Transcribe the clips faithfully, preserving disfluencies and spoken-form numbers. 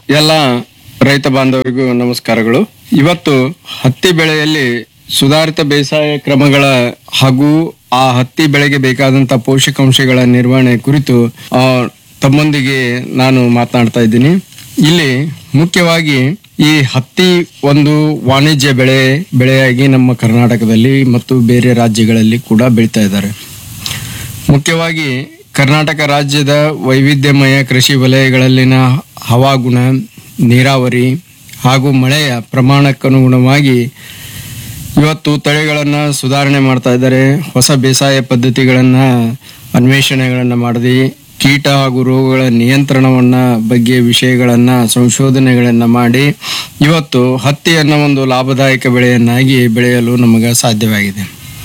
ಎಲ್ಲ ರೈತ ಬಾಂಧವರಿಗೂ ನಮಸ್ಕಾರಗಳು. ಇವತ್ತು ಹತ್ತಿ ಬೆಳೆಯಲ್ಲಿ ಸುಧಾರಿತ ಬೇಸಾಯ ಕ್ರಮಗಳ ಹಾಗೂ ಆ ಹತ್ತಿ ಬೆಳೆಗೆ ಬೇಕಾದಂತ ಪೋಷಕಾಂಶಗಳ ನಿರ್ವಹಣೆ ಕುರಿತು ಆ, ತಮ್ಮೊಂದಿಗೆ ನಾನು ಮಾತನಾಡ್ತಾ ಇದ್ದೀನಿ. ಇಲ್ಲಿ ಮುಖ್ಯವಾಗಿ ಈ ಹತ್ತಿ ಒಂದು ವಾಣಿಜ್ಯ ಬೆಳೆ ಬೆಳೆಯಾಗಿ ನಮ್ಮ ಕರ್ನಾಟಕದಲ್ಲಿ ಮತ್ತು ಬೇರೆ ರಾಜ್ಯಗಳಲ್ಲಿ ಕೂಡ ಬೆಳೀತಾ ಇದ್ದಾರೆ. ಮುಖ್ಯವಾಗಿ ಕರ್ನಾಟಕ ರಾಜ್ಯದ ವೈವಿಧ್ಯಮಯ ಕೃಷಿ ವಲಯಗಳಲ್ಲಿನ ಹವಾಗುಣ, ನೀರಾವರಿ ಹಾಗೂ ಮಳೆಯ ಪ್ರಮಾಣಕ್ಕನುಗುಣವಾಗಿ ಇವತ್ತು ತಳಿಗಳನ್ನು ಸುಧಾರಣೆ ಮಾಡ್ತಾ ಇದ್ದಾರೆ. ಹೊಸ ಬೇಸಾಯ ಪದ್ಧತಿಗಳನ್ನು ಅನ್ವೇಷಣೆಗಳನ್ನು ಮಾಡದೆ ಕೀಟ ಹಾಗೂ ರೋಗಗಳ ನಿಯಂತ್ರಣವನ್ನ ಬಗ್ಗೆ ವಿಷಯಗಳನ್ನು ಸಂಶೋಧನೆಗಳನ್ನು ಮಾಡಿ ಇವತ್ತು ಹತ್ತಿಯನ್ನು ಒಂದು ಲಾಭದಾಯಕ ಬೆಳೆಯನ್ನಾಗಿ ಬೆಳೆಯಲು ನಮಗೆ ಸಾಧ್ಯವಾಗಿದೆ.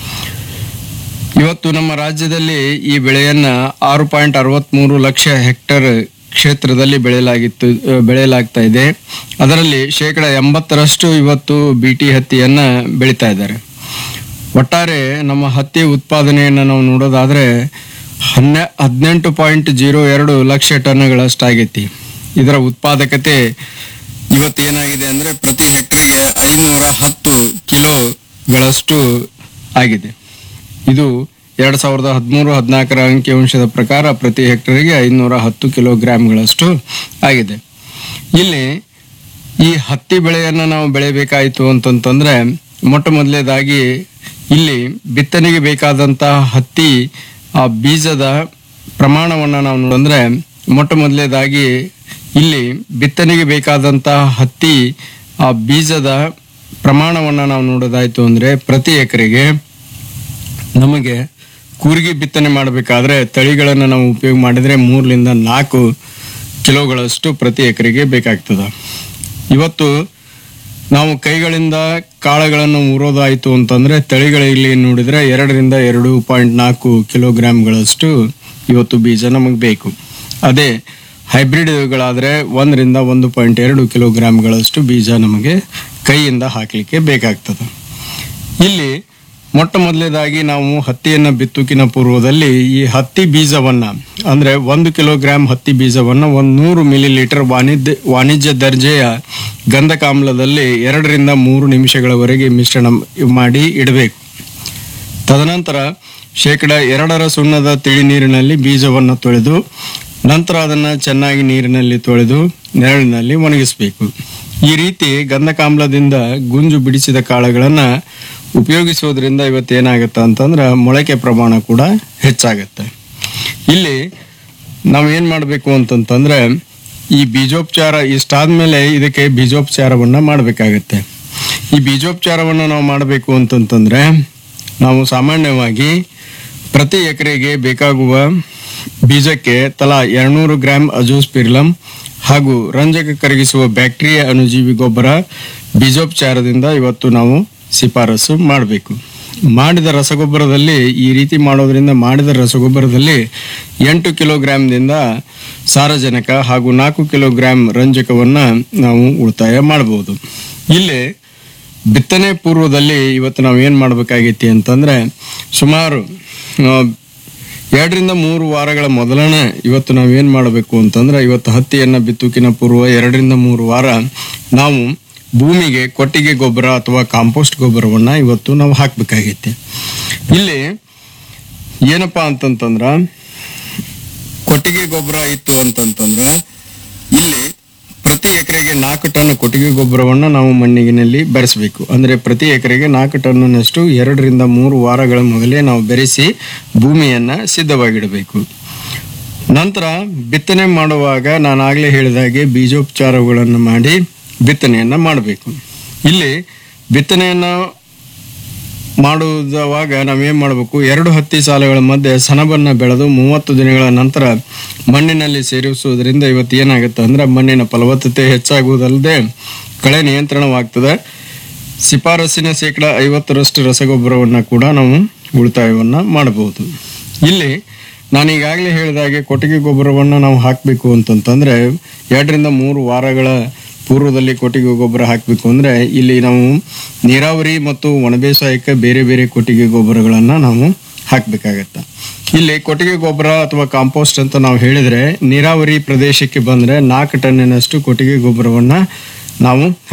ಇವತ್ತು ನಮ್ಮ ರಾಜ್ಯದಲ್ಲಿ ಈ ಬೆಳೆಯನ್ನ ಆರು ಪಾಯಿಂಟ್ ಅರವತ್ಮೂರು ಲಕ್ಷ ಹೆಕ್ಟರ್ ಕ್ಷೇತ್ರದಲ್ಲಿ ಬೆಳೆಯಲಾಗಿತ್ತು ಬೆಳೆಯಲಾಗ್ತಾ ಇದೆ. ಅದರಲ್ಲಿ ಶೇಕಡ ಎಂಬತ್ತರಷ್ಟು ಇವತ್ತು ಬಿಟಿ ಹತ್ತಿಯನ್ನ ಬೆಳೀತಾ ಇದ್ದಾರೆ. ಒಟ್ಟಾರೆ ನಮ್ಮ ಹತ್ತಿ ಉತ್ಪಾದನೆಯನ್ನು ನಾವು ನೋಡೋದಾದ್ರೆ ಹನ್ನೆ ಹದಿನೆಂಟು ಪಾಯಿಂಟ್ ಜೀರೋ ಎರಡು ಲಕ್ಷ ಟನ್ಗಳಷ್ಟಾಗೈತಿ. ಇದರ ಉತ್ಪಾದಕತೆ ಇವತ್ತು ಏನಾಗಿದೆ ಅಂದ್ರೆ ಪ್ರತಿ ಹೆಕ್ಟರ್ಗೆ ಐನೂರ ಹತ್ತು ಕಿಲೋಗಳಷ್ಟು ಆಗಿದೆ. ಇದು ಎರಡ್ ಸಾವಿರದ ಹದಿಮೂರು ಹದಿನಾಲ್ಕರ ಅಂಕಿಅಂಶದ ಪ್ರಕಾರ ಪ್ರತಿ ಹೆಕ್ಟರ್ಗೆ ಐನೂರ ಹತ್ತು ಕಿಲೋಗ್ರಾಂಗಳಷ್ಟು ಆಗಿದೆ. ಇಲ್ಲಿ ಈ ಹತ್ತಿ ಬೆಳೆಯನ್ನು ನಾವು ಬೆಳೆಯಬೇಕಾಯಿತು ಅಂತಂತಂದ್ರೆ ಮೊಟ್ಟ ಮೊದಲನೇದಾಗಿ ಇಲ್ಲಿ ಬಿತ್ತನೆಗೆ ಬೇಕಾದಂತಹ ಹತ್ತಿ ಆ ಬೀಜದ ಪ್ರಮಾಣವನ್ನು ನಾವು ನೋಡಿದ್ರೆ ಮೊಟ್ಟ ಮೊದಲನೇದಾಗಿ ಇಲ್ಲಿ ಬಿತ್ತನೆಗೆ ಬೇಕಾದಂತಹ ಹತ್ತಿ ಆ ಬೀಜದ ಪ್ರಮಾಣವನ್ನು ನಾವು ನೋಡೋದಾಯ್ತು ಅಂದ್ರೆ ಪ್ರತಿ ಎಕರೆಗೆ ನಮಗೆ ಕೂರಿಗೆ ಬಿತ್ತನೆ ಮಾಡಬೇಕಾದ್ರೆ ತಳಿಗಳನ್ನು ನಾವು ಉಪಯೋಗ ಮಾಡಿದ್ರೆ ಮೂರರಿಂದ ನಾಲ್ಕು ಕಿಲೋಗಳಷ್ಟು ಪ್ರತಿ ಎಕರೆಗೆ ಬೇಕಾಗ್ತದೆ. ಇವತ್ತು ನಾವು ಕೈಗಳಿಂದ ಕಾಳುಗಳನ್ನು ಊರೋದಾಯಿತು ಅಂತಂದ್ರೆ ತಳಿಗಳಲ್ಲಿ ನೋಡಿದ್ರೆ ಎರಡರಿಂದ ಎರಡು ಪಾಯಿಂಟ್ ನಾಲ್ಕು ಕಿಲೋಗ್ರಾಂಗಳಷ್ಟು ಇವತ್ತು ಬೀಜ ನಮಗೆ ಬೇಕು. ಅದೇ ಹೈಬ್ರಿಡ್ಗಳಾದ್ರೆ ಒಂದರಿಂದ ಒಂದು ಪಾಯಿಂಟ್ ಎರಡು ಕಿಲೋಗ್ರಾಂಗಳಷ್ಟು ಬೀಜ ನಮಗೆ ಕೈಯಿಂದ ಹಾಕಲಿಕ್ಕೆ ಬೇಕಾಗ್ತದೆ. ಇಲ್ಲಿ ಮೊಟ್ಟ ಮೊದಲನೇದಾಗಿ ನಾವು ಹತ್ತಿಯನ್ನು ಬಿತ್ತುಕಿನ ಪೂರ್ವದಲ್ಲಿ ಈ ಹತ್ತಿ ಬೀಜವನ್ನ ಅಂದ್ರೆ ಒಂದು ಕಿಲೋಗ್ರಾಂ ಹತ್ತಿ ಬೀಜವನ್ನ ಒಂದು ನೂರು ಮಿಲಿ ಲೀಟರ್ ವಾಣಿಜ್ಯ ವಾಣಿಜ್ಯ ದರ್ಜೆಯ ಗಂಧಕಾಮ್ಲದಲ್ಲಿ ಎರಡರಿಂದ ಮೂರು ನಿಮಿಷಗಳವರೆಗೆ ಮಿಶ್ರಣ ಮಾಡಿ ಇಡಬೇಕು. ತದನಂತರ ಶೇಕಡ ಎರಡರ ಸುಣ್ಣದ ತಿಳಿ ನೀರಿನಲ್ಲಿ ಬೀಜವನ್ನು ತೊಳೆದು ನಂತರ ಅದನ್ನ ಚೆನ್ನಾಗಿ ನೀರಿನಲ್ಲಿ ತೊಳೆದು ನೆರಳಿನಲ್ಲಿ ಒಣಗಿಸಬೇಕು. ಈ ರೀತಿ ಗಂಧಕಾಮ್ಲದಿಂದ ಗುಂಜು ಬಿಡಿಸಿದ ಕಾಳುಗಳನ್ನ ಉಪಯೋಗಿಸೋದ್ರಿಂದ ಇವತ್ತೇನಾಗತ್ತೆ ಅಂತಂದ್ರೆ ಮೊಳಕೆ ಪ್ರಮಾಣ ಕೂಡ ಹೆಚ್ಚಾಗತ್ತೆ. ಇಲ್ಲಿ ನಾವು ಏನ್ ಮಾಡಬೇಕು ಅಂತಂತಂದ್ರೆ ಈ ಬೀಜೋಪಚಾರ ಇಷ್ಟಾದ್ಮೇಲೆ ಇದಕ್ಕೆ ಬೀಜೋಪಚಾರವನ್ನ ಮಾಡಬೇಕಾಗತ್ತೆ. ಈ ಬೀಜೋಪಚಾರವನ್ನ ನಾವು ಮಾಡಬೇಕು ಅಂತಂತಂದ್ರೆ ನಾವು ಸಾಮಾನ್ಯವಾಗಿ ಪ್ರತಿ ಎಕರೆಗೆ ಬೇಕಾಗುವ ಬೀಜಕ್ಕೆ ತಲಾ ಎರಡ್ನೂರು ಗ್ರಾಂ ಅಜೋಸ್ಪಿರ್ಲಮ್ ಹಾಗೂ ರಂಜಕ ಕರಗಿಸುವ ಬ್ಯಾಕ್ಟೀರಿಯಾ ಅಣುಜೀವಿ ಗೊಬ್ಬರ ಬೀಜೋಪಚಾರದಿಂದ ಇವತ್ತು ನಾವು ಶಿಫಾರಸು ಮಾಡಬೇಕು. ಮಾಡಿದ ರಸಗೊಬ್ಬರದಲ್ಲಿ ಈ ರೀತಿ ಮಾಡೋದ್ರಿಂದ ಮಾಡಿದ ರಸಗೊಬ್ಬರದಲ್ಲಿ ಎಂಟು ಕಿಲೋಗ್ರಾಂದಿಂದ ಸಾರಜನಕ ಹಾಗೂ ನಾಲ್ಕು ಕಿಲೋಗ್ರಾಂ ರಂಜಕವನ್ನ ನಾವು ಉಳಿತಾಯ ಮಾಡಬಹುದು. ಇಲ್ಲಿ ಬಿತ್ತನೆ ಪೂರ್ವದಲ್ಲಿ ಇವತ್ತು ನಾವು ಏನ್ ಮಾಡಬೇಕಾಗೈತಿ ಅಂತಂದ್ರೆ ಸುಮಾರು ಎರಡರಿಂದ ಮೂರು ವಾರಗಳ ಮೊದಲನೇ ಇವತ್ತು ನಾವು ಏನ್ ಮಾಡಬೇಕು ಅಂತಂದ್ರೆ ಇವತ್ತು ಹತ್ತಿಯನ್ನ ಬಿತ್ತುಕಿನ ಪೂರ್ವ ಎರಡರಿಂದ ಮೂರು ವಾರ ನಾವು ಭೂಮಿಗೆ ಕೊಟ್ಟಿಗೆ ಗೊಬ್ಬರ ಅಥವಾ ಕಾಂಪೋಸ್ಟ್ ಗೊಬ್ಬರವನ್ನ ಇವತ್ತು ನಾವು ಹಾಕ್ಬೇಕಾಗೈತಿ. ಇಲ್ಲಿ ಏನಪ್ಪಾ ಅಂತಂತಂದ್ರ ಕೊಟ್ಟಿಗೆ ಗೊಬ್ಬರ ಇತ್ತು ಅಂತಂತಂದ್ರ ಇಲ್ಲಿ ಪ್ರತಿ ಎಕರೆಗೆ ನಾಲ್ಕು ಟನ್ ಕೊಟ್ಟಿಗೆ ಗೊಬ್ಬರವನ್ನ ನಾವು ಮಣ್ಣಿನಲ್ಲಿ ಬೆರೆಸಬೇಕು. ಅಂದ್ರೆ ಪ್ರತಿ ಎಕರೆಗೆ ನಾಲ್ಕು ಟನ್ನಷ್ಟು ಎರಡರಿಂದ ಮೂರು ವಾರಗಳ ಮೊದಲೇ ನಾವು ಬೆರೆಸಿ ಭೂಮಿಯನ್ನ ಸಿದ್ಧವಾಗಿಡಬೇಕು. ನಂತರ ಬಿತ್ತನೆ ಮಾಡುವಾಗ ನಾನಾಗ್ಲೇ ಹೇಳಿದಾಗೆ ಬೀಜೋಪಚಾರಗಳನ್ನು ಮಾಡಿ ಬಿತ್ತನೆಯನ್ನ ಮಾಡಬೇಕು. ಇಲ್ಲಿ ಬಿತ್ತನೆಯನ್ನ ಮಾಡುವಾಗ ನಾವೇನ್ ಮಾಡಬೇಕು, ಎರಡು ಹತ್ತಿ ಸಾಲುಗಳ ಮಧ್ಯೆ ಸನಬನ್ನ ಬೆಳೆದು ಮೂವತ್ತು ದಿನಗಳ ನಂತರ ಮಣ್ಣಿನಲ್ಲಿ ಸೇರಿಸುವುದರಿಂದ ಇವತ್ತು ಏನಾಗುತ್ತೆ ಅಂದ್ರೆ ಮಣ್ಣಿನ ಫಲವತ್ತತೆ ಹೆಚ್ಚಾಗುವುದಲ್ಲದೆ ಕಳೆ ನಿಯಂತ್ರಣವಾಗ್ತದೆ. ಶಿಫಾರಸಿನ ಶೇಕಡ ಐವತ್ತರಷ್ಟು ರಸಗೊಬ್ಬರವನ್ನ ಕೂಡ ನಾವು ಉಳಿತಾಯವನ್ನ ಮಾಡಬಹುದು. ಇಲ್ಲಿ ನಾನು ಈಗಾಗಲೇ ಹೇಳಿದಾಗೆ ಕೊಟ್ಟಿಗೆ ಗೊಬ್ಬರವನ್ನ ನಾವು ಹಾಕಬೇಕು ಅಂತಂತಂದ್ರೆ ಎರಡರಿಂದ ಮೂರು ವಾರಗಳ ಪೂರ್ವದಲ್ಲಿ ಕೊಟ್ಟಿಗೆ ಗೊಬ್ಬರ ಹಾಕಬೇಕು. ಅಂದ್ರೆ ಇಲ್ಲಿ ನಾವು ನೀರಾವರಿ ಮತ್ತು ಒಣಬೇಸಾಯಕ್ಕೆ ಬೇರೆ ಬೇರೆ ಕೊಟ್ಟಿಗೆ ಗೊಬ್ಬರಗಳನ್ನ ನಾವು ಹಾಕ್ಬೇಕಾಗತ್ತೆ. ಇಲ್ಲಿ ಕೊಟ್ಟಿಗೆ ಗೊಬ್ಬರ ಅಥವಾ ಕಾಂಪೋಸ್ಟ್ ಅಂತ ನಾವು ಹೇಳಿದ್ರೆ ನೀರಾವರಿ ಪ್ರದೇಶಕ್ಕೆ ಬಂದ್ರೆ ನಾಲ್ಕು ಟನ್ನಿನಷ್ಟು ಕೊಟ್ಟಿಗೆ ಗೊಬ್ಬರವನ್ನ ನಾವು